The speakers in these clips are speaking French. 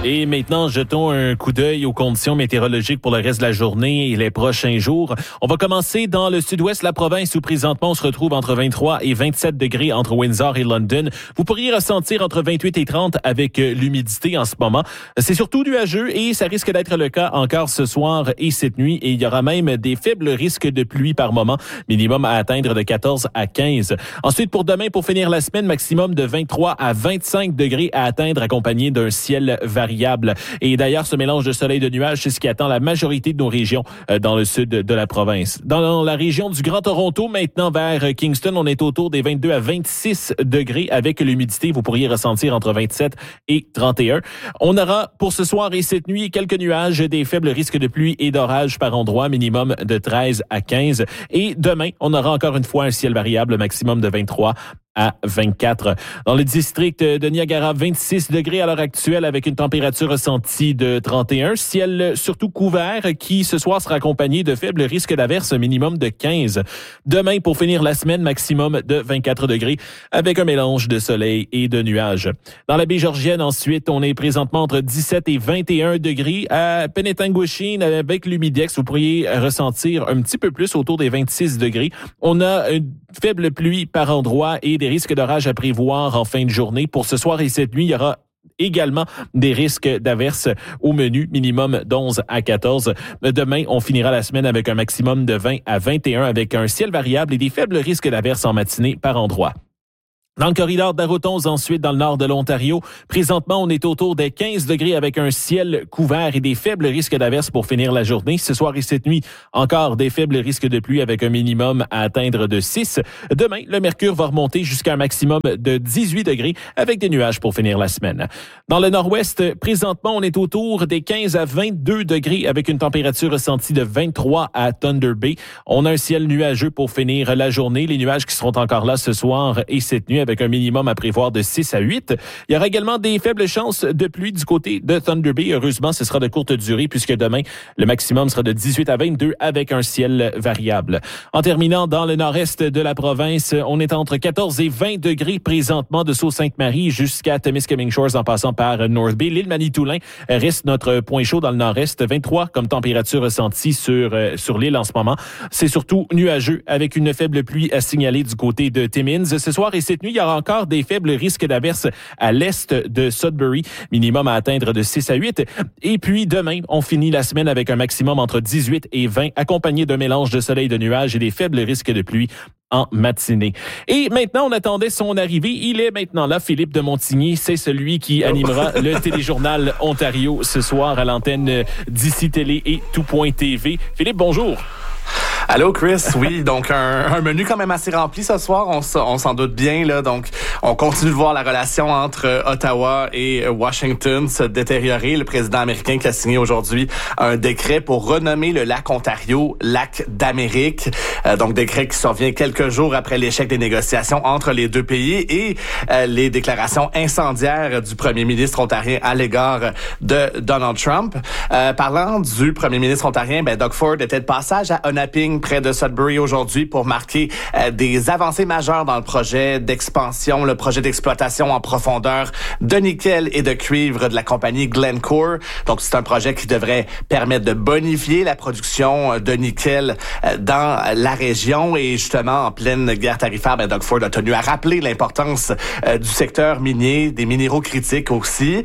Et maintenant, jetons un coup d'œil aux conditions météorologiques pour le reste de la journée et les prochains jours. On va commencer dans le sud-ouest de la province où présentement on se retrouve entre 23 et 27 degrés entre Windsor et London. Vous pourriez ressentir entre 28 et 30 avec l'humidité en ce moment. C'est surtout nuageux et ça risque d'être le cas encore ce soir et cette nuit. Et il y aura même des faibles risques de pluie par moment, minimum à atteindre de 14 à 15. Ensuite, pour demain, pour finir la semaine, maximum de 23 à 25 degrés à atteindre, accompagné d'un ciel variable. Et d'ailleurs, ce mélange de soleil et de nuages, c'est ce qui attend la majorité de nos régions dans le sud de la province. Dans la région du Grand Toronto, maintenant vers Kingston, on est autour des 22 à 26 degrés avec l'humidité. Vous pourriez ressentir entre 27 et 31. On aura pour ce soir et cette nuit quelques nuages, des faibles risques de pluie et d'orage par endroit, minimum de 13 à 15. Et demain, on aura encore une fois un ciel variable, maximum de 23 à 24. Dans le district de Niagara, 26 degrés à l'heure actuelle avec une température ressentie de 31. Ciel surtout couvert qui ce soir sera accompagné de faibles risques d'averses, minimum de 15. Demain, pour finir la semaine, maximum de 24 degrés avec un mélange de soleil et de nuages. Dans la baie Georgienne, ensuite, on est présentement entre 17 et 21 degrés. À Penetanguishene, avec l'humidex, vous pourriez ressentir un petit peu plus autour des 26 degrés. On a une faible pluie par endroit et des risques d'orage à prévoir en fin de journée. Pour ce soir et cette nuit, il y aura également des risques d'averses au menu, minimum d'11 à 14. Demain, on finira la semaine avec un maximum de 20 à 21 avec un ciel variable et des faibles risques d'averses en matinée par endroit. Dans le corridor d'Arotons, ensuite, dans le nord de l'Ontario, présentement, on est autour des 15 degrés avec un ciel couvert et des faibles risques d'averses pour finir la journée. Ce soir et cette nuit, encore des faibles risques de pluie avec un minimum à atteindre de 6. Demain, le mercure va remonter jusqu'à un maximum de 18 degrés avec des nuages pour finir la semaine. Dans le nord-ouest, présentement, on est autour des 15 à 22 degrés avec une température ressentie de 23 à Thunder Bay. On a un ciel nuageux pour finir la journée. Les nuages qui seront encore là ce soir et cette nuit avec un minimum à prévoir de 6 à 8. Il y aura également des faibles chances de pluie du côté de Thunder Bay. Heureusement, ce sera de courte durée puisque demain, le maximum sera de 18 à 22 avec un ciel variable. En terminant, dans le nord-est de la province, on est entre 14 et 20 degrés présentement de Sault-Sainte-Marie jusqu'à Temiskaming Shores en passant par North Bay. L'île Manitoulin reste notre point chaud dans le nord-est. 23 comme température ressentie sur l'île en ce moment. C'est surtout nuageux avec une faible pluie à signaler du côté de Timmins. Ce soir et cette nuit, il y aura encore des faibles risques d'averses à l'est de Sudbury, minimum à atteindre de 6 à 8. Et puis demain, on finit la semaine avec un maximum entre 18 et 20, accompagné d'un mélange de soleil, de nuages et des faibles risques de pluie en matinée. Et maintenant, on attendait son arrivée. Il est maintenant là, Philippe de Montigny. C'est celui qui animera le téléjournal Ontario ce soir à l'antenne d'ICI Télé et Tout.tv. Philippe, bonjour. Allô Chris, oui, donc un menu quand même assez rempli ce soir, on s'en doute bien là. Donc on continue de voir la relation entre Ottawa et Washington se détériorer. Le président américain qui a signé aujourd'hui un décret pour renommer le lac Ontario lac d'Amérique. Donc décret qui survient quelques jours après l'échec des négociations entre les deux pays et les déclarations incendiaires du premier ministre ontarien à l'égard de Donald Trump. Parlant du premier ministre ontarien, Doug Ford était de passage à Onaping près de Sudbury aujourd'hui pour marquer des avancées majeures dans le projet d'expansion, le projet d'exploitation en profondeur de nickel et de cuivre de la compagnie Glencore. Donc, c'est un projet qui devrait permettre de bonifier la production de nickel dans la région. Et justement, en pleine guerre tarifaire, Doug Ford a tenu à rappeler l'importance du secteur minier, des minéraux critiques aussi.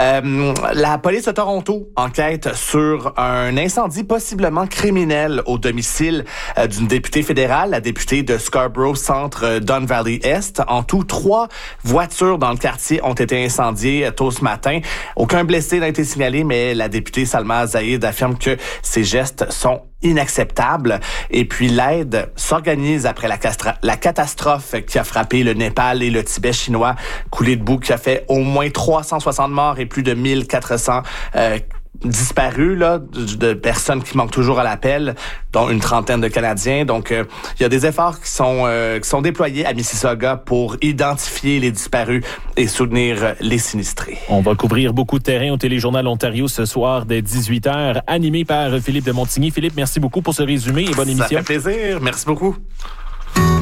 La police de Toronto enquête sur un incendie possiblement criminel au domicile d'une députée fédérale, la députée de Scarborough Centre Don Valley Est. En tout, 3 voitures dans le quartier ont été incendiées tôt ce matin. Aucun blessé n'a été signalé, mais la députée Salma Zaïd affirme que ces gestes sont inacceptables. Et puis l'aide s'organise après la catastrophe qui a frappé le Népal et le Tibet chinois, coulée de boue qui a fait au moins 360 morts et plus de 1400 disparus là, de personnes qui manquent toujours à l'appel, dont une trentaine de Canadiens. Donc, il y a des efforts qui sont déployés à Mississauga pour identifier les disparus et soutenir les sinistrés. On va couvrir beaucoup de terrain au Téléjournal Ontario ce soir dès 18h, animé par Philippe de Montigny. Philippe, merci beaucoup pour ce résumé et bonne émission. Ça fait plaisir. Merci beaucoup.